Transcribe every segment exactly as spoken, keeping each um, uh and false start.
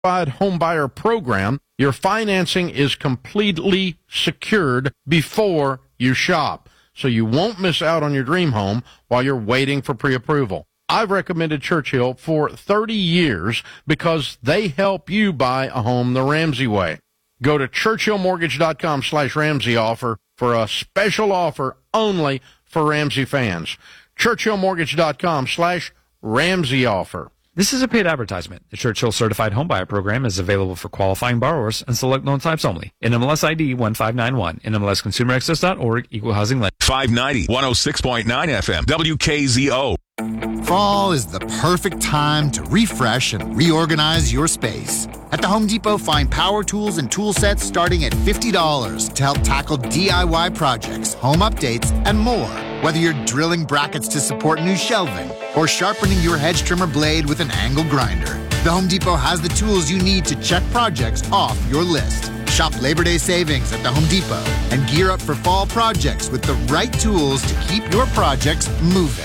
home buyer program, your financing is completely secured before you shop, so you won't miss out on your dream home while you're waiting for pre-approval. I've recommended Churchill for thirty years because they help you buy a home the Ramsey way. Go to churchillmortgage.com slash Ramsey offer for a special offer only for Ramsey fans. churchillmortgage.com slash Ramsey offer. This is a paid advertisement. The Churchill Certified Homebuyer Program is available for qualifying borrowers and select loan types only. N M L S I D one five nine one. N M L S consumer access dot org. Equal housing lender. five ninety, one oh six point nine F M. W K Z O. Fall is the perfect time to refresh and reorganize your space. At the Home Depot, find power tools and tool sets starting at fifty dollars to help tackle D I Y projects, home updates, and more. Whether you're drilling brackets to support new shelving or sharpening your hedge trimmer blade with an angle grinder, the Home Depot has the tools you need to check projects off your list. Shop Labor Day savings at the Home Depot and gear up for fall projects with the right tools to keep your projects moving.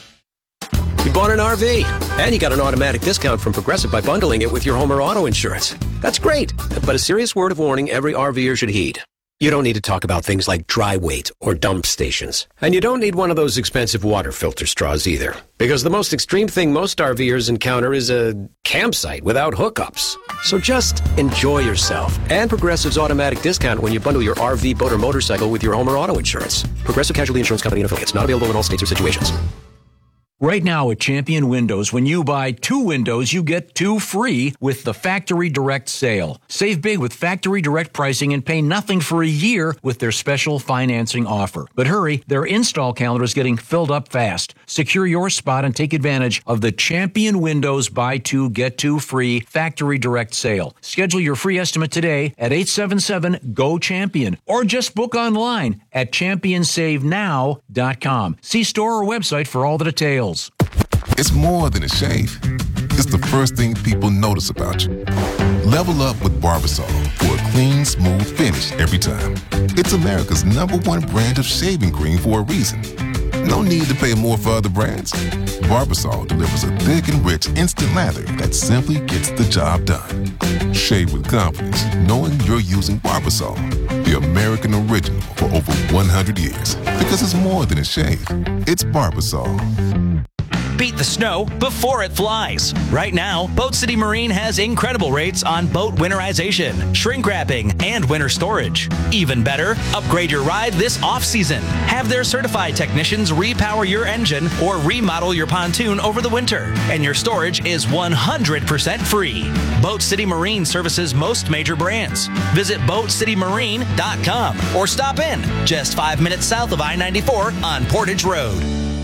You bought an R V, and you got an automatic discount from Progressive by bundling it with your home or auto insurance. That's great, but a serious word of warning every RVer should heed. You don't need to talk about things like dry weight or dump stations. And you don't need one of those expensive water filter straws either. Because the most extreme thing most RVers encounter is a campsite without hookups. So just enjoy yourself. And Progressive's automatic discount when you bundle your R V, boat, or motorcycle with your home or auto insurance. Progressive Casualty Insurance Company and affiliates. Not available in all states or situations. Right now at Champion Windows, when you buy two windows, you get two free with the Factory Direct sale. Save big with Factory Direct pricing and pay nothing for a year with their special financing offer. But hurry, their install calendar is getting filled up fast. Secure your spot and take advantage of the Champion Windows buy two, get two free Factory Direct sale. Schedule your free estimate today at eight seven seven, G O, CHAMPION or just book online at champion save now dot com. See store or website for all the details. It's more than a shave. It's the first thing people notice about you. Level up with Barbasol for a clean, smooth finish every time. It's America's number one brand of shaving cream for a reason. No need to pay more for other brands. Barbasol delivers a thick and rich instant lather that simply gets the job done. Shave with confidence, knowing you're using Barbasol, the American original for over one hundred years. Because it's more than a shave. It's Barbasol. Beat the snow before it flies. Right now, Boat City Marine has incredible rates on boat winterization, shrink wrapping, and winter storage. Even better, upgrade your ride this off-season. Have their certified technicians repower your engine or remodel your pontoon over the winter. And your storage is one hundred percent free. Boat City Marine services most major brands. Visit boat city marine dot com or stop in just five minutes south of I ninety-four on Portage Road.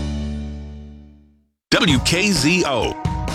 W K Z O.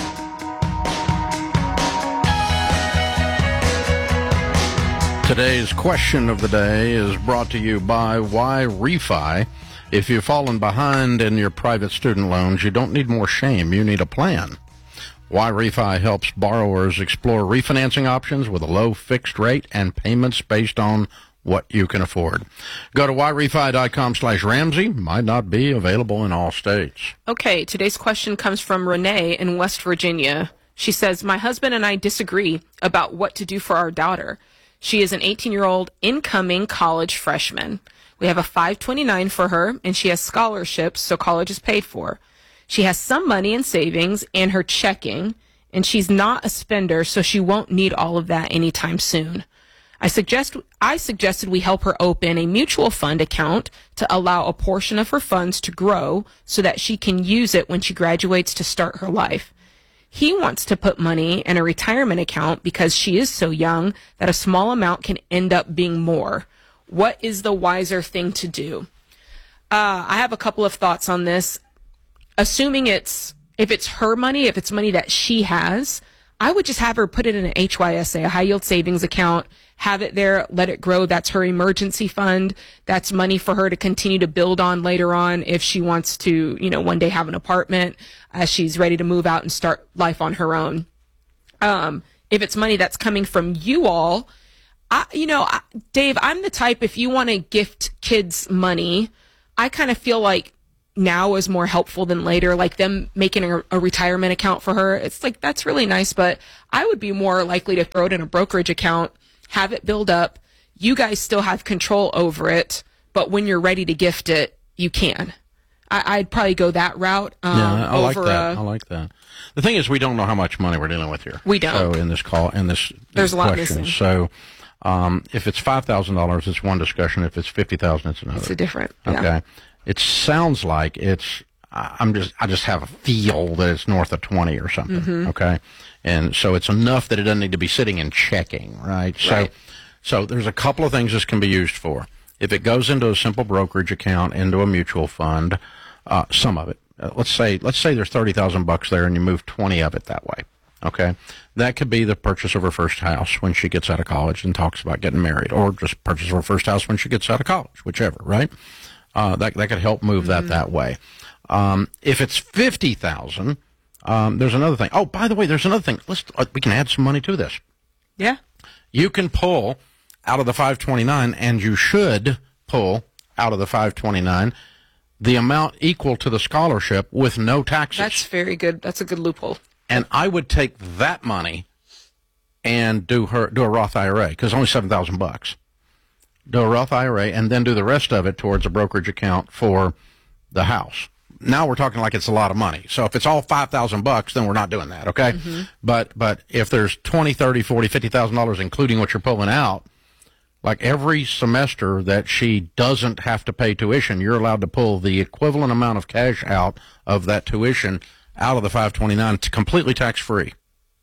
Today's question of the day is brought to you by Why Refi. If you've fallen behind in your private student loans, you don't need more shame. You need a plan. Why Refi helps borrowers explore refinancing options with a low fixed rate and payments based on what you can afford. Go to yrefi.com slash Ramsey. Might not be available in all states. Okay, today's question comes from Renee in West Virginia. She says, my husband and I disagree about what to do for our daughter. She is an eighteen-year-old incoming college freshman. We have a five twenty-nine for her, and she has scholarships, so college is paid for. She has some money in savings and her checking, and she's not a spender, so she won't need all of that anytime soon. I suggest I suggested we help her open a mutual fund account to allow a portion of her funds to grow so that she can use it when she graduates to start her life. He wants to put money in a retirement account because she is so young that a small amount can end up being more. What is the wiser thing to do? Uh, I have a couple of thoughts on this. Assuming it's, if it's her money, if it's money that she has, I would just have her put it in an H Y S A, a high yield savings account, have it there, let it grow. That's her emergency fund. That's money for her to continue to build on later on if she wants to, you know, one day have an apartment as she's ready to move out and start life on her own. Um, if it's money that's coming from you all, I, you know, I, Dave, I'm the type, if you want to gift kids money, I kind of feel like now is more helpful than later, like them making a, a retirement account for her. It's like, that's really nice, but I would be more likely to throw it in a brokerage account, have it build up. You guys still have control over it, but when you're ready to gift it, you can. I, I'd probably go that route. Um, yeah, I like over that. A, I like that. The thing is, we don't know how much money we're dealing with here. We don't. So in this call, in this There's a lot question. missing. So um, if it's five thousand dollars, it's one discussion. If it's fifty thousand dollars, it's another. It's a different. Yeah. Okay. It sounds like it's. I'm just. I just have a feel that it's north of twenty or something. Mm-hmm. Okay. And so it's enough that it doesn't need to be sitting and checking, right? So, Right. so there's a couple of things this can be used for. If it goes into a simple brokerage account, into a mutual fund, uh, some of it. Uh, let's say let's say there's thirty thousand bucks there, and you move twenty of it that way. Okay, that could be the purchase of her first house when she gets out of college and talks about getting married, or just purchase her first house when she gets out of college, whichever. Right? Uh, that that could help move that Mm-hmm. that way. Um, if it's fifty thousand, um, there's another thing. Oh, by the way, there's another thing. Let's uh, we can add some money to this. Yeah. You can pull out of the five twenty-nine, and you should pull out of the five twenty-nine the amount equal to the scholarship with no taxes. That's very good. That's a good loophole. And I would take that money and do her do a Roth I R A, because it's only seven thousand bucks. Do a Roth I R A, and then do the rest of it towards a brokerage account for the house. Now we're talking like it's a lot of money. So if it's all five thousand bucks, then we're not doing that, okay? Mm-hmm. But but if there's twenty, thirty, forty, fifty thousand dollars, including what you're pulling out, like every semester that she doesn't have to pay tuition, you're allowed to pull the equivalent amount of cash out of that tuition out of the five twenty-nine to completely tax-free.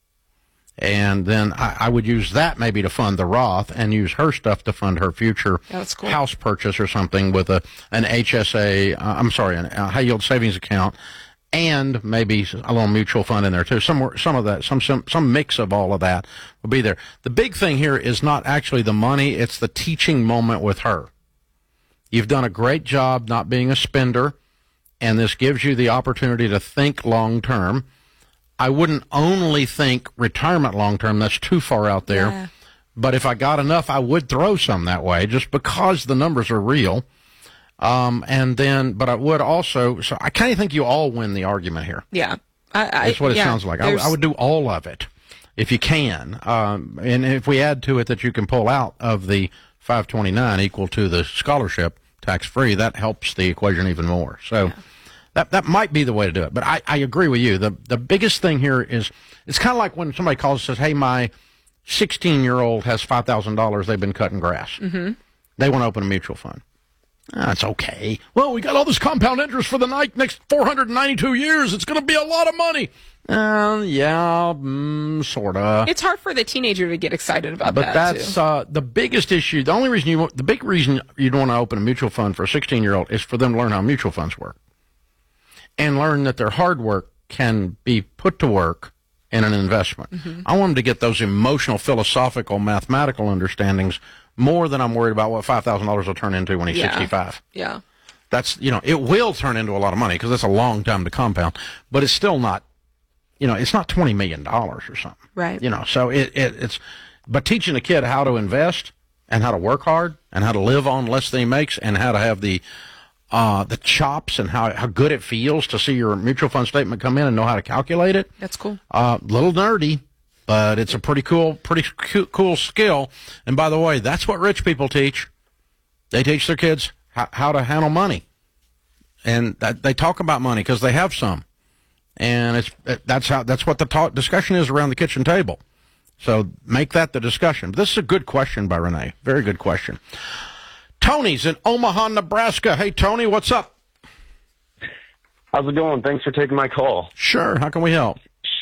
And then I, I would use that maybe to fund the Roth, and use her stuff to fund her future That's cool. house purchase or something with a an H S A, uh, I'm sorry, a high yield savings account, and maybe a little mutual fund in there too. Some some of that, some some some mix of all of that will be there. The big thing here is not actually the money; it's the teaching moment with her. You've done a great job not being a spender, and this gives you the opportunity to think long term. I wouldn't only think retirement long term; that's too far out there. Yeah. But if I got enough, I would throw some that way, just because the numbers are real. Um, and then, but I would also, so I kind of think you all win the argument here. Yeah. I, I, That's what it yeah, sounds like. I, I would do all of it if you can. Um, and if we add to it that you can pull out of the five twenty-nine equal to the scholarship tax free, that helps the equation even more. So Yeah. that, that might be the way to do it. But I, I agree with you. The, the biggest thing here is, it's kind of like when somebody calls and says, hey, my sixteen year old has five thousand dollars they've been cutting grass. Mm-hmm. They want to open a mutual fund. That's okay. Well, we got all this compound interest for the night, next four hundred ninety-two years. It's going to be a lot of money. Uh, yeah, mm, sort of. It's hard for the teenager to get excited about But that. that's too. uh, the biggest issue. The only reason you want, the big reason you don't want to open a mutual fund for a sixteen year old is for them to learn how mutual funds work, and learn that their hard work can be put to work in an investment. Mm-hmm. I want them to get those emotional, philosophical, mathematical understandings more than I'm worried about what five thousand dollars will turn into when he's Yeah. sixty-five. Yeah. That's, you know, it will turn into a lot of money because it's a long time to compound, but it's still not, you know, it's not twenty million dollars or something. Right. You know, so it, it it's, but teaching a kid how to invest and how to work hard and how to live on less than he makes and how to have the, uh, the chops and how, how good it feels to see your mutual fund statement come in and know how to calculate it. That's cool. Uh, little nerdy, but it's a pretty cool, pretty cu- cool skill. And by the way, that's what rich people teach. They teach their kids how, how to handle money, and that, they talk about money because they have some. And it's that's how that's what the talk, discussion is around the kitchen table. So make that the discussion. This is a good question by Renee. Very good question. Tony's in Omaha, Nebraska. Hey, Tony, what's up? How's it going? Thanks for taking my call. Sure. How can we help?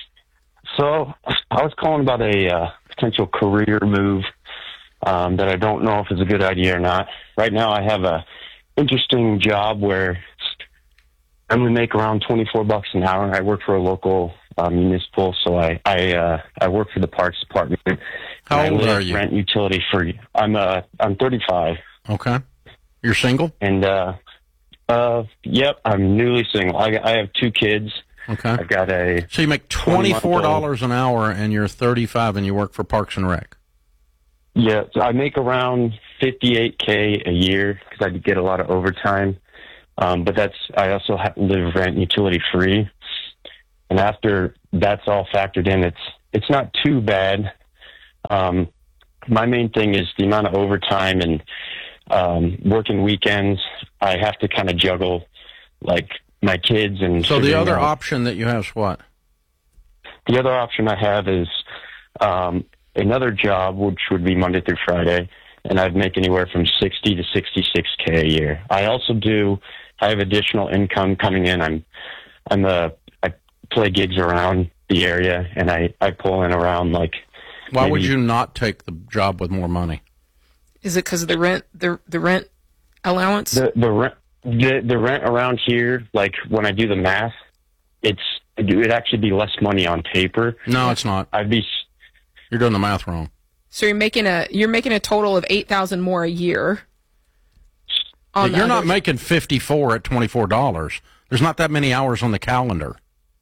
So I was calling about a uh, potential career move um, that I don't know if is a good idea or not. Right now I have a interesting job where I only make around twenty-four bucks an hour. I work for a local uh, municipal, so I I, uh, I work for the parks department. How And old I live are you? Rent utility free. I'm uh I'm thirty-five. Okay. You're single? And uh, uh, yep, I'm newly single. I I have two kids. Okay. I've got a So you make twenty-four dollars an hour and you're thirty-five and you work for Parks and Rec. Yeah, so I make around fifty-eight K a year because I get a lot of overtime. Um, but that's, I also ha- live rent utility free. And after that's all factored in, it's, it's not too bad. Um, my main thing is the amount of overtime and, um, working weekends. I have to kind of juggle like my kids. And so the other out. option that you have is what? The other option I have is, um, another job, which would be Monday through Friday. And I'd make anywhere from sixty to sixty-six K a year. I also do, I have additional income coming in. I'm, I'm a, I play gigs around the area, and I, I pull in around like. Why maybe, would you not take the job with more money? Is it because of the rent, the the rent allowance? The the rent, the, the rent around here, like when I do the math, it's it would actually be less money on paper. No, it's not. I'd be. You're doing the math wrong. So you're making a you're making a total of eight thousand more a year. On You're not other... making fifty-four at twenty-four dollars. There's not that many hours on the calendar.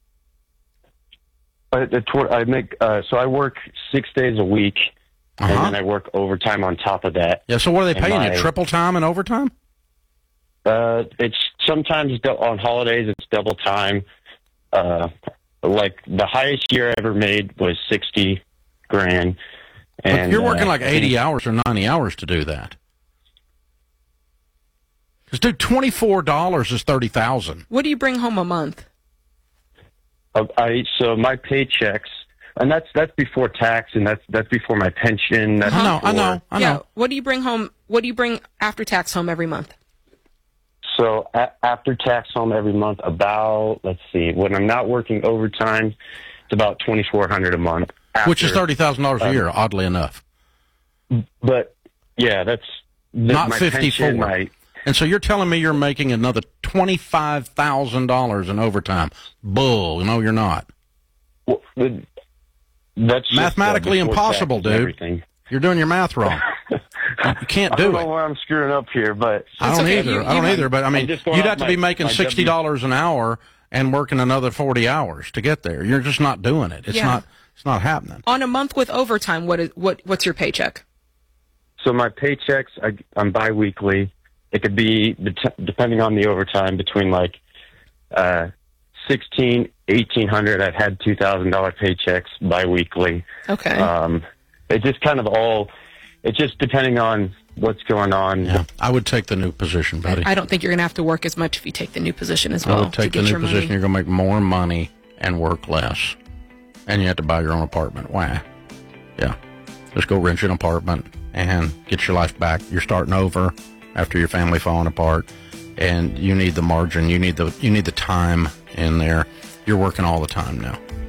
I, I make uh, so I work six days a week, uh-huh. and then I work overtime on top of that. Yeah. So what are they paying my, you? Triple time and overtime? Uh, it's sometimes on holidays it's double time. Uh, like the highest year I ever made was sixty grand. And, Look, you're working uh, like eighty hours or ninety hours to do that. Because, dude, twenty-four dollars is thirty thousand dollars. What do you bring home a month? Uh, I so my paychecks, and that's that's before tax, and that's that's before my pension. That's I know, before, I know, I yeah. know. What do you bring home? What do you bring after tax home every month? So a- after tax home every month, about let's see, when I'm not working overtime, it's about twenty-four hundred a month. After, Which is thirty thousand dollars a year, um, oddly enough. But yeah, that's the, not my fifty-four. pension, my, and so you're telling me you're making another twenty-five thousand dollars in overtime? Bull! No, you're not. Well, the, that's mathematically just, uh, impossible, dude. Everything. You're doing your math wrong. You can't do I don't it. know where I'm screwing up here, but I don't okay. either. You, I don't you, either. But I mean, you'd have to my, be making sixty dollars W- an hour and working another forty hours to get there. You're just not doing it. It's yeah. not. It's not happening. On a month with overtime, what is what? What's your paycheck? So my paychecks, I, I'm biweekly. It could be, depending on the overtime, between like uh, sixteen, eighteen hundred. I've had two thousand dollar paychecks biweekly. Okay. Um, it just kind of all. It's just depending on what's going on. Yeah, I would take the new position, buddy. I don't think you're going to have to work as much if you take the new position as well. I would take to the get new your position. money. You're going to make more money and work less, and you have to buy your own apartment. Why? Yeah, just go rent you an apartment and get your life back. You're starting over after your family falling apart, and you need the margin. You need the you need the time in there. You're working all the time now.